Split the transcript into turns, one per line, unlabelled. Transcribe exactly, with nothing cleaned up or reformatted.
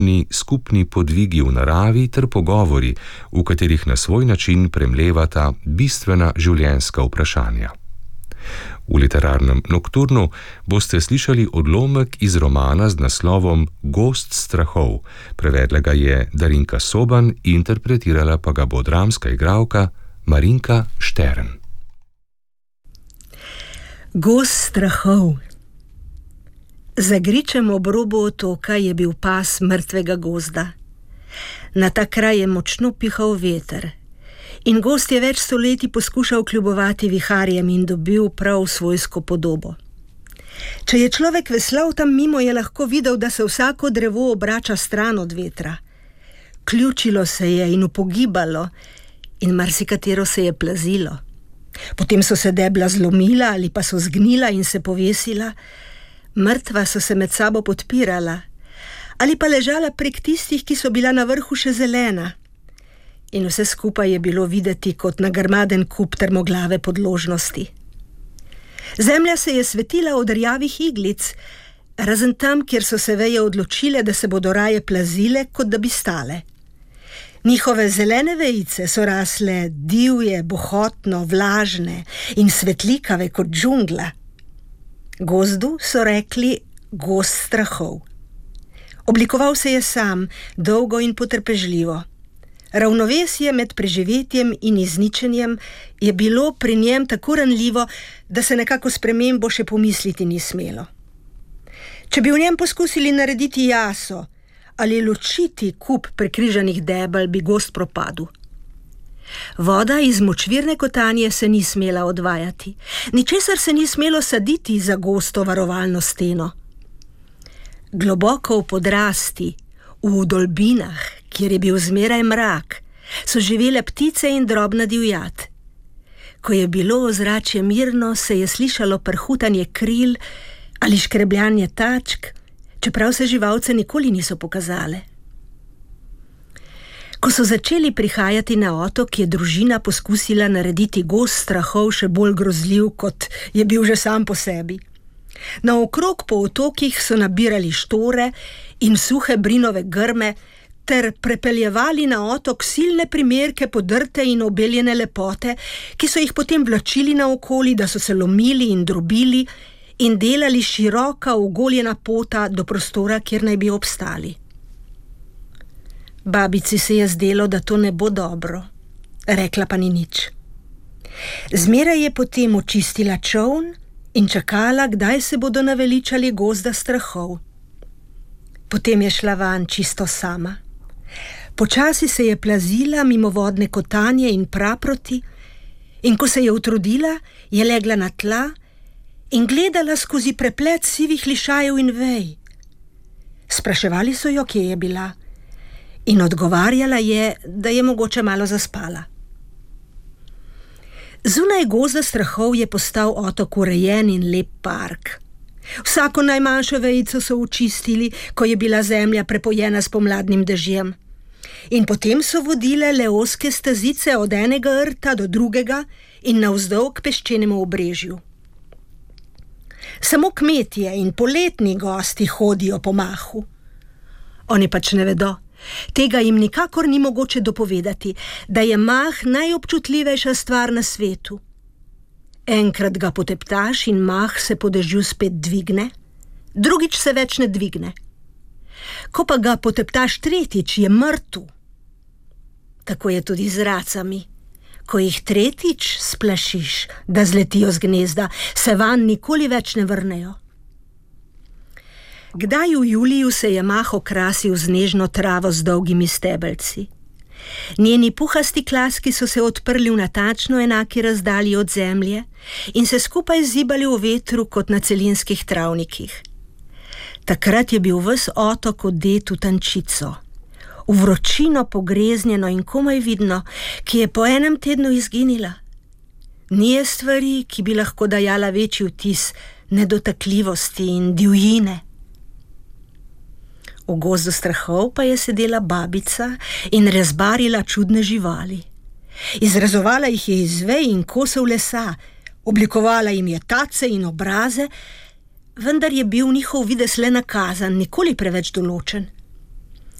skupni podvigi v naravi ter pogovori, v katerih na svoj način premlevata bistvena življenjska vprašanja. V literarnem Nokturnu boste slišali odlomek iz romana z naslovom Gozd strahov. Prevedla ga je Darinka Soban, interpretirala pa ga bo dramska igralka Marinka Štern.
Gozd strahov. Za gričem ob robu otoka je bil pas mrtvega gozda. Na ta kraj je močno pihal veter in gozd je več stoletij poskušal kljubovati viharjem in dobil prav svojsko podobo. Če je človek veslal tam mimo, je lahko videl, da se vsako drevo obrača stran od vetra. Ključilo se je in upogibalo in marsikatero se je plazilo. Potem so se debla zlomila ali pa so zgnila in se povesila. Mrtva so se med sabo podpirala ali pa ležala prek tistih, ki so bila na vrhu še zelena. In vse skupaj je bilo videti kot nagrmaden kup trmoglave podložnosti. Zemlja se je svetila od rjavih iglic, razen tam, kjer so se veje odločile, da se bodo raje plazile, kot da bi stale. Njihove zelene vejice so rasle divje, bohotno, vlažne in svetlikave kot džungla. Gozdu so rekli gozd strahov. Oblikoval se je sam, dolgo in potrpežljivo. Ravnovesje med preživetjem in izničenjem je bilo pri njem tako ranljivo, da se nekako spremembo še pomisliti ni smelo. Če bi v njem poskusili narediti jaso ali ločiti kup prekrižanih debel, bi gozd propadel. Voda iz močvirne kotanje se ni smela odvajati, ničesar se ni smelo saditi za gosto varovalno steno. Globoko v podrasti, v vdolbinah, kjer je bil zmeraj mrak, so živele ptice in drobna divjad. Ko je bilo ozračje mirno, se je slišalo prhutanje kril ali škrebljanje tačk, čeprav se živalce nikoli niso pokazale. Ko so začeli prihajati na otok, je družina poskusila narediti gozd strahov še bolj grozljiv, kot je bil že sam po sebi. Naokrog po otokih so nabirali štore in suhe brinove grme ter prepeljevali na otok silne primerke podrte in obeljene lepote, ki so jih potem vlačili naokoli, da so se lomili in drobili in delali široka ogoljena pota do prostora, kjer naj bi obstali. Babici se je zdelo, da to ne bo dobro, rekla pa ni nič. Zmeraj je potem očistila čoln in čakala, kdaj se bodo naveličali gozda strahov. Potem je šla van čisto sama. Počasi se je plazila mimo vodne kotanje in praproti in ko se je utrudila, je legla na tla in gledala skozi preplet sivih lišajev in vej. Spraševali so jo, kje je bila, in odgovarjala je, da je mogoče malo zaspala. Zunaj gozda strahov je postal otok urejen in lep park. Vsako najmanjšo vejico so očistili, ko je bila zemlja prepojena s pomladnim dežjem. In potem so vodile le ozke stezice od enega rta do drugega in navzdol k peščenemu obrežju. Samo kmetje in poletni gosti hodijo po mahu. Oni pač ne vedo. Tega jim nikakor ni mogoče dopovedati, da je mah najobčutljivejša stvar na svetu. Enkrat ga poteptaš in mah se po dežju spet dvigne, drugič se več ne dvigne. Ko pa ga poteptaš tretjič, je mrtev. Tako je tudi z racami. Ko jih tretjič splašiš, da zletijo z gnezda, se van nikoli več ne vrnejo. Kdaj v juliju se je mah okrasil z nežno travo z dolgimi stebelci. Njeni puhasti klaski so se odprli v natančno enaki razdalji od zemlje in se skupaj zibali v vetru kot na celinskih travnikih. Takrat je bil ves otok odet v tančico, v vročino pogreznjeno in komaj vidno, ki je po enem tednu izginila. Ni je stvari, ki bi lahko dajala večji vtis nedotakljivosti in divjine. V gozdu strahov pa je sedela babica in rezbarila čudne živali. Izrezovala jih je iz vej in kosov lesa, oblikovala jim je tace in obraze, vendar je bil njihov videz le nakazan, nikoli preveč določen.